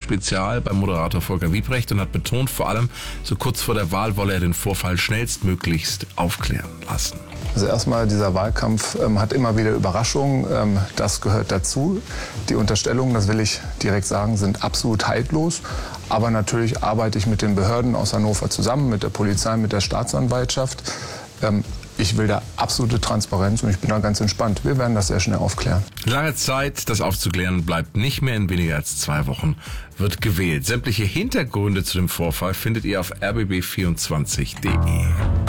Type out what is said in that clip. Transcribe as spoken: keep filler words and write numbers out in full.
Spezial beim Moderator Volker Wiebrecht und hat betont, vor allem so kurz vor der Wahl wolle er den Vorfall schnellstmöglichst aufklären lassen. Also erstmal, dieser Wahlkampf ähm, hat immer wieder Überraschungen. Ähm, das gehört dazu. Die Unterstellungen, das will ich direkt sagen, sind absolut haltlos. Aber natürlich arbeite ich mit den Behörden aus Hannover zusammen, mit der Polizei, mit der Staatsanwaltschaft. Ähm, ich will da absolute Transparenz und ich bin da ganz entspannt. Wir werden das sehr schnell aufklären. Lange Zeit, das aufzuklären, bleibt nicht mehr. In weniger als zwei Wochen wird gewählt. Sämtliche Hintergründe zu dem Vorfall findet ihr auf r b b vierundzwanzig punkt d e.